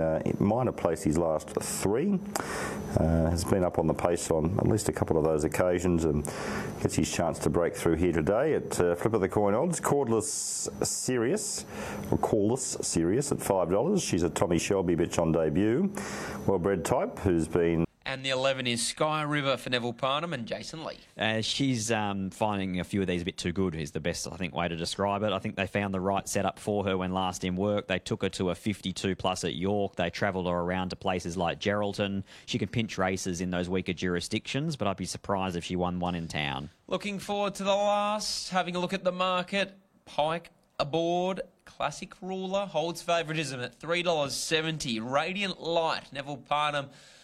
in minor place his last 3. Has been up on the pace on at least a couple of those occasions and gets his chance to break through here today at flip of the coin odds. Cordless Sirius at $5. She's a Tommy Shelby bitch on debut. Well-bred type who's been... And the 11 is Sky River for Neville Parnham and Jason Lee. She's finding a few of these a bit too good is the best, I think, way to describe it. I think they found the right setup for her when last in work. They took her to a 52+ at York. They travelled her around to places like Geraldton. She can pinch races in those weaker jurisdictions, but I'd be surprised if she won one in town. Looking forward to the last. Having a look at the market. Pike aboard. Classic Ruler holds favouritism at $3.70. Radiant Light, Neville Parnham